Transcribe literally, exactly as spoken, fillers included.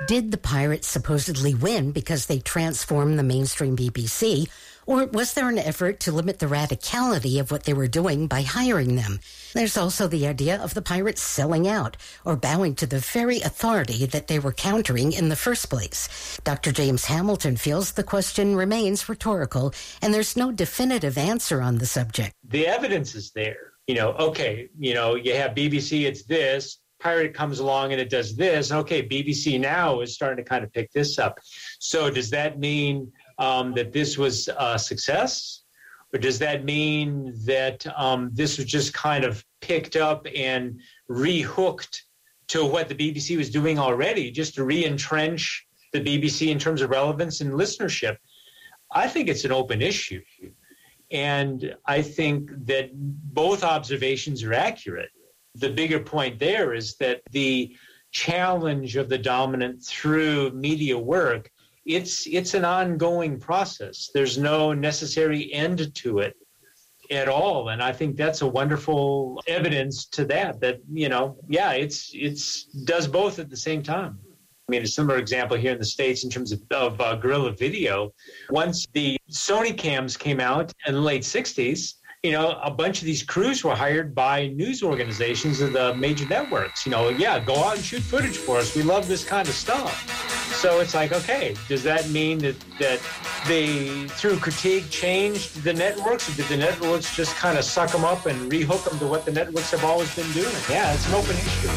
Did the pirates supposedly win because they transformed the mainstream B B C, or was there an effort to limit the radicality of what they were doing by hiring them? There's also the idea of the pirates selling out or bowing to the very authority that they were countering in the first place. Doctor James Hamilton feels the question remains rhetorical, and there's no definitive answer on the subject. The evidence is there. You know, okay, you know, you have B B C, it's this. Pirate comes along and it does this. Okay, B B C now is starting to kind of pick this up. So does that mean um, that this was a success? Or does that mean that um, this was just kind of picked up and rehooked to what the B B C was doing already, just to re-entrench the B B C in terms of relevance and listenership? I think it's an open issue. And I think that both observations are accurate. The bigger point there is that the challenge of the dominant through media work, it's it's an ongoing process. There's no necessary end to it at all. And I think that's a wonderful evidence to that, that, you know, yeah, it's it's does both at the same time. I mean, a similar example here in the States in terms of, of uh, guerrilla video. Once the Sony cams came out in the late sixties, you know, a bunch of these crews were hired by news organizations of the major networks. You know, yeah, go out and shoot footage for us. We love this kind of stuff. So it's like, okay, does that mean that, that they, through critique, changed the networks? Or did the networks just kind of suck them up and rehook them to what the networks have always been doing? Yeah, it's an open issue.